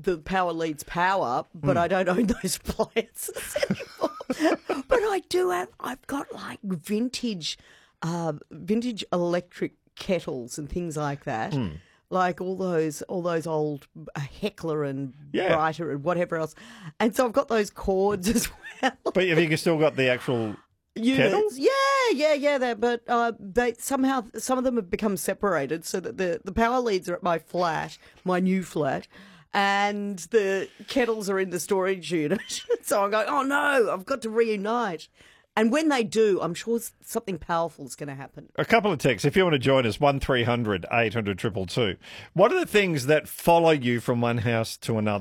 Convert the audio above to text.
the power leads power, but I don't own those appliances anymore. But I've got like vintage electric kettles and things like that. Like all those old Heckler and Brighter and whatever else. And so I've got those cords as well. But have you still got the actual kettles? Yeah. But some of them have become separated so that the power leads are at my flat, my new flat, and the kettles are in the storage unit. So I'm going, oh no, I've got to reunite. And when they do, I'm sure something powerful is going to happen. A couple of texts. If you want to join us, 1300 800 222. What are the things that follow you from one house to another?